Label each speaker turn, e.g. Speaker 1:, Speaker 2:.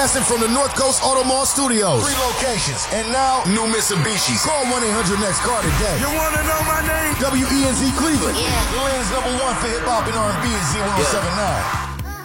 Speaker 1: Broadcasting from the North Coast Auto Mall Studios. 3 locations. And now, new Mitsubishis. Call 1-800-NEXT-CAR today.
Speaker 2: You want to know my name?
Speaker 1: WENZ Cleveland.
Speaker 3: Yeah.
Speaker 1: Your land's #1 for hip-hop and R&B is Z1079.